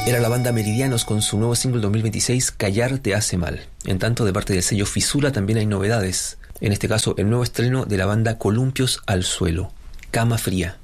Era la banda Meridianos con su nuevo single 2026, Callar te hace mal. En tanto, de parte del sello Fisura también hay novedades. En este caso, el nuevo estreno de la banda Columpios al suelo, Cama fría.